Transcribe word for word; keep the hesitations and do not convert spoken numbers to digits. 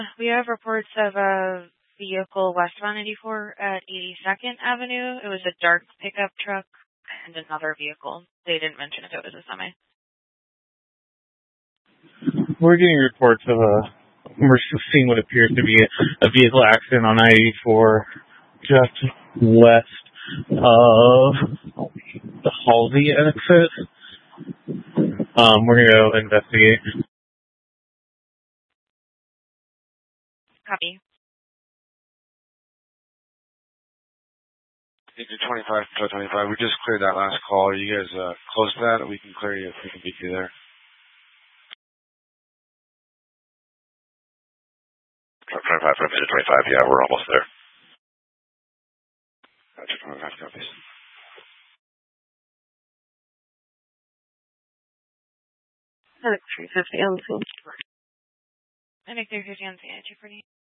We have reports of a vehicle westbound eighty-four at eighty-second Avenue. It was a dark pickup truck and another vehicle. They didn't mention if it was a semi. We're getting reports of a, we're seeing what appears to be a, a vehicle accident on I eighty-four just west of the Halsey exit. Um, we're going to go investigate. Copy. twenty-five, twenty-five. We just cleared that last call. Are you guys uh, close to that? We can clear you if we can beat you there. twenty-five, twenty-five. Yeah, we're almost there. Gotcha, twenty-five copies. I think three fifty on the scene. I think three fifty on the scene.